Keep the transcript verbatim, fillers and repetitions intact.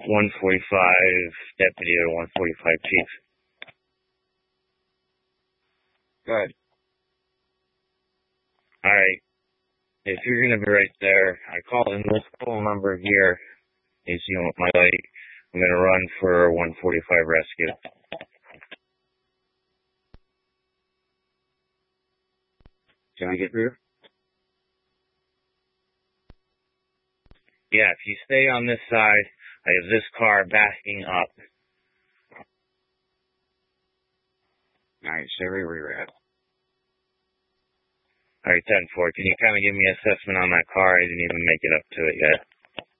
one forty-five deputy or one forty-five chief. Good. Alright. If you're gonna be right there, I called in this phone number here. You see my light. I'm gonna run for one forty-five rescue. Can I get through? Yeah, if you stay on this side, I have this car backing up. Alright, Sherry, where you're at. Alright, ten four, can you kind of give me an assessment on that car? I didn't even make it up to it yet.